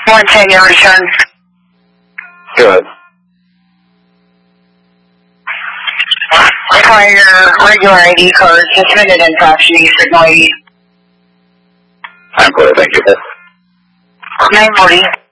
110, your return. Good. Require your regular ID card, suspended and fashion, signal ID. I'm clear, thank you. 940.